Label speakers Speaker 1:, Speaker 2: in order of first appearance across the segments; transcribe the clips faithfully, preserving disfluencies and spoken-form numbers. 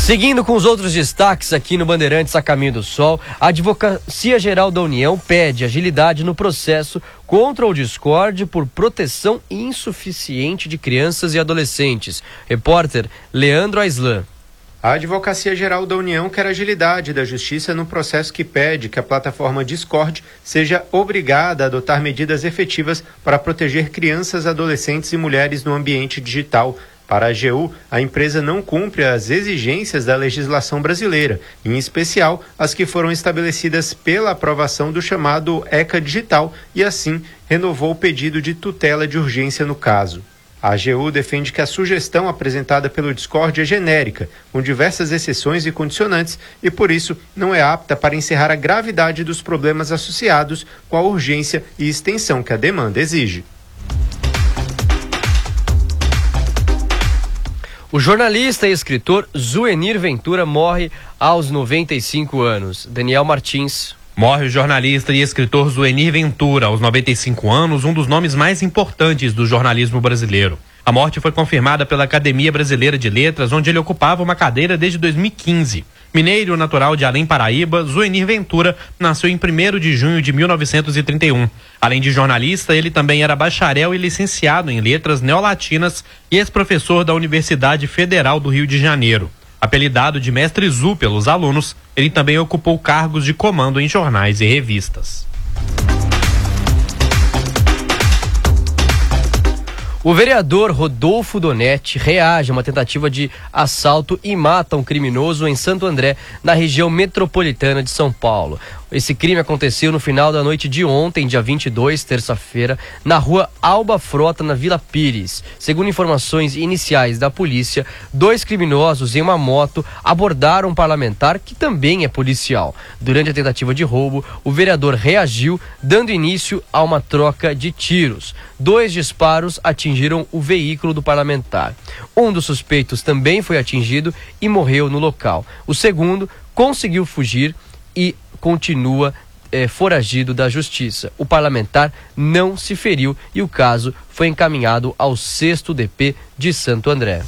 Speaker 1: Seguindo com os outros destaques aqui no Bandeirantes a Caminho do Sol, a Advocacia Geral da União pede agilidade no processo contra o Discord por proteção insuficiente de crianças e adolescentes. Repórter Leandro Aislan.
Speaker 2: A Advocacia Geral da União quer agilidade da Justiça no processo que pede que a plataforma Discord seja obrigada a adotar medidas efetivas para proteger crianças, adolescentes e mulheres no ambiente digital. Para a A G U, a empresa não cumpre as exigências da legislação brasileira, em especial as que foram estabelecidas pela aprovação do chamado ECA Digital e, assim, renovou o pedido de tutela de urgência no caso. A A G U defende que a sugestão apresentada pelo Discord é genérica, com diversas exceções e condicionantes, e por isso não é apta para encerrar a gravidade dos problemas associados com a urgência e extensão que a demanda exige.
Speaker 1: O jornalista e escritor Zuenir Ventura morre aos noventa e cinco anos. Daniel Martins.
Speaker 3: Morre o jornalista e escritor Zuenir Ventura, aos noventa e cinco anos, um dos nomes mais importantes do jornalismo brasileiro. A morte foi confirmada pela Academia Brasileira de Letras, onde ele ocupava uma cadeira desde dois mil e quinze. Mineiro natural de Além Paraíba, Zuenir Ventura nasceu em primeiro de junho de mil novecentos e trinta e um. Além de jornalista, ele também era bacharel e licenciado em letras neolatinas e ex-professor da Universidade Federal do Rio de Janeiro. Apelidado de Mestre Zu pelos alunos, ele também ocupou cargos de comando em jornais e revistas.
Speaker 1: O vereador Rodolfo Donetti reage a uma tentativa de assalto e mata um criminoso em Santo André, na região metropolitana de São Paulo. Esse crime aconteceu no final da noite de ontem, dia vinte e dois, terça-feira, na rua Alba Frota, na Vila Pires. Segundo informações iniciais da polícia, dois criminosos em uma moto abordaram um parlamentar que também é policial. Durante a tentativa de roubo, o vereador reagiu, dando início a uma troca de tiros. Dois disparos atingiram o veículo do parlamentar. Um dos suspeitos também foi atingido e morreu no local. O segundo conseguiu fugir e continua eh, foragido da justiça. O parlamentar não se feriu e o caso foi encaminhado ao sexto D P de Santo André.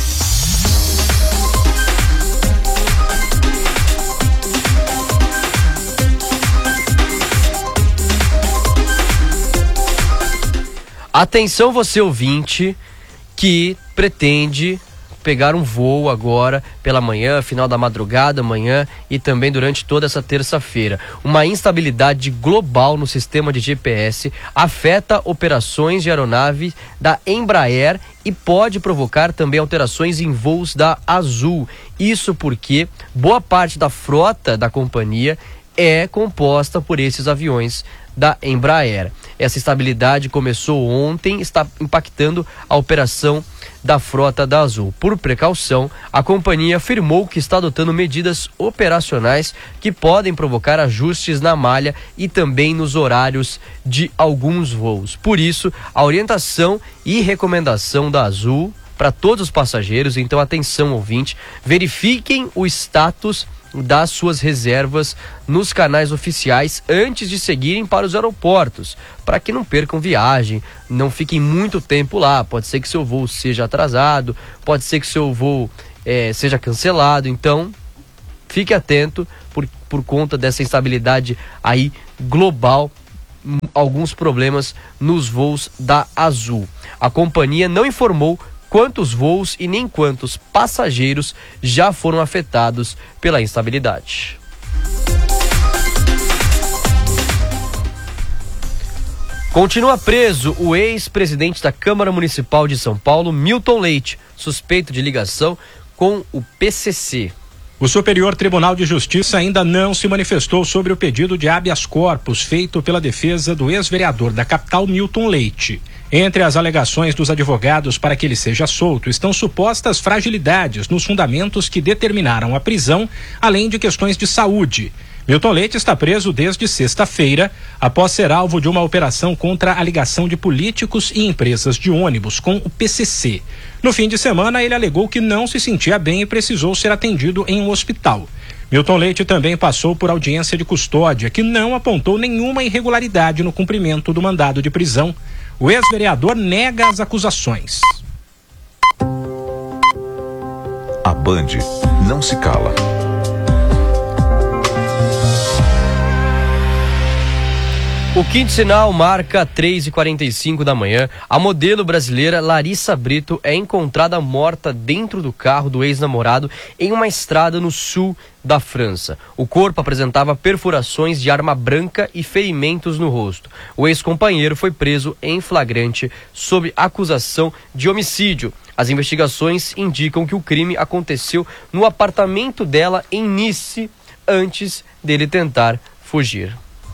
Speaker 1: Atenção você ouvinte que pretende pegar um voo agora pela manhã, final da madrugada, amanhã e também durante toda essa terça-feira. Uma instabilidade global no sistema de G P S afeta operações de aeronave da Embraer e pode provocar também alterações em voos da Azul. Isso porque boa parte da frota da companhia é composta por esses aviões da Embraer. Essa instabilidade começou ontem e está impactando a operação da frota da Azul. Por precaução, a companhia afirmou que está adotando medidas operacionais que podem provocar ajustes na malha e também nos horários de alguns voos. Por isso, a orientação e recomendação da Azul para todos os passageiros, então atenção ouvinte, verifiquem o status das suas reservas nos canais oficiais antes de seguirem para os aeroportos, para que não percam viagem, não fiquem muito tempo lá. Pode ser que seu voo seja atrasado, pode ser que seu voo é, seja cancelado, então fique atento por, por conta dessa instabilidade aí global, alguns problemas nos voos da Azul. A companhia não informou quantos voos e nem quantos passageiros já foram afetados pela instabilidade. Continua preso o ex-presidente da Câmara Municipal de São Paulo, Milton Leite, suspeito de ligação com o P C C.
Speaker 4: O Superior Tribunal de Justiça ainda não se manifestou sobre o pedido de habeas corpus feito pela defesa do ex-vereador da capital, Milton Leite. Entre as alegações dos advogados para que ele seja solto estão supostas fragilidades nos fundamentos que determinaram a prisão, além de questões de saúde. Milton Leite está preso desde sexta-feira, após ser alvo de uma operação contra a ligação de políticos e empresas de ônibus com o P C C. No fim de semana, ele alegou que não se sentia bem e precisou ser atendido em um hospital. Milton Leite também passou por audiência de custódia, que não apontou nenhuma irregularidade no cumprimento do mandado de prisão. O ex-vereador nega as acusações.
Speaker 5: A Band não se cala.
Speaker 1: O quinto sinal marca três e quarenta e cinco da manhã. A modelo brasileira Larissa Brito é encontrada morta dentro do carro do ex-namorado em uma estrada no sul da França. O corpo apresentava perfurações de arma branca e ferimentos no rosto. O ex-companheiro foi preso em flagrante sob acusação de homicídio. As investigações indicam que o crime aconteceu no apartamento dela em Nice antes dele tentar fugir.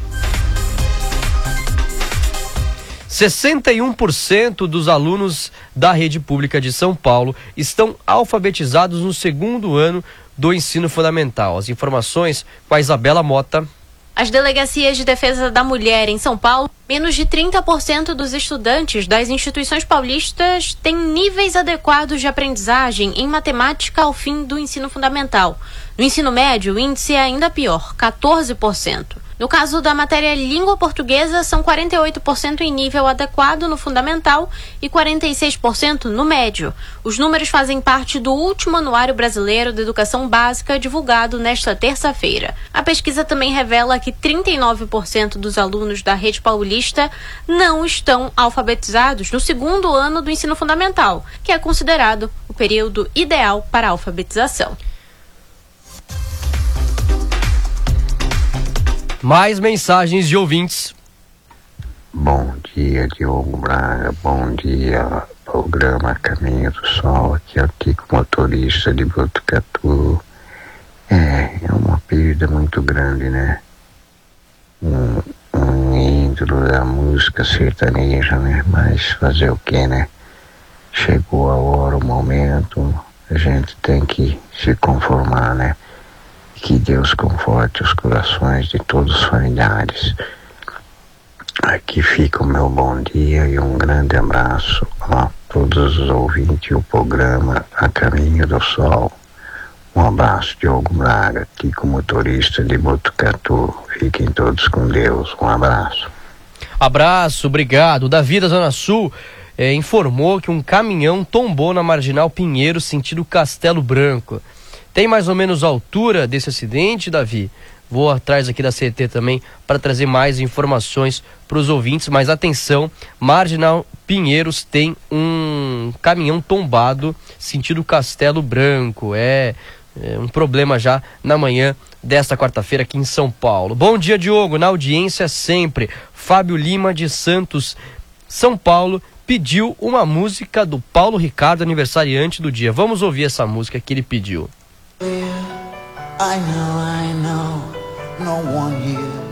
Speaker 1: sessenta e um por cento dos alunos da rede pública de São Paulo estão alfabetizados no segundo ano do ensino fundamental. As informações com a Isabela Mota.
Speaker 6: As delegacias de defesa da mulher em São Paulo, menos de trinta por cento dos estudantes das instituições paulistas têm níveis adequados de aprendizagem em matemática ao fim do ensino fundamental. No ensino médio, o índice é ainda pior, quatorze por cento. No caso da matéria língua portuguesa, são quarenta e oito por cento em nível adequado no fundamental e quarenta e seis por cento no médio. Os números fazem parte do último Anuário Brasileiro de Educação Básica, divulgado nesta terça-feira. A pesquisa também revela que trinta e nove por cento dos alunos da rede paulista não estão alfabetizados no segundo ano do ensino fundamental, que é considerado o período ideal para a alfabetização.
Speaker 1: Mais mensagens de ouvintes.
Speaker 7: Bom dia, Diogo Braga. Bom dia, programa Caminho do Sol. Aqui é o Tico, motorista de Botucatu. É, é uma perda muito grande, né? Um, um ídolo da música sertaneja, né? Mas fazer o que, né? Chegou a hora, o momento, a gente tem que se conformar, né? Que Deus conforte os corações de todos os familiares. Aqui fica o meu bom dia e um grande abraço a todos os ouvintes do programa A Caminho do Sol. Um abraço, Diogo Braga, Tico, motorista de Botucatu. Fiquem todos com Deus. Um abraço.
Speaker 1: Abraço, obrigado. O Davi da Zona Sul eh, informou que um caminhão tombou na Marginal Pinheiro, sentido Castelo Branco. Tem mais ou menos a altura desse acidente, Davi? Vou atrás aqui da C E T também para trazer mais informações para os ouvintes, mas atenção, Marginal Pinheiros tem um caminhão tombado sentido Castelo Branco. É, é um problema já na manhã desta quarta-feira aqui em São Paulo. Bom dia, Diogo, na audiência sempre. Fábio Lima de Santos, São Paulo, pediu uma música do Paulo Ricardo, aniversariante do dia. Vamos ouvir essa música que ele pediu.
Speaker 8: I know, I know, no one here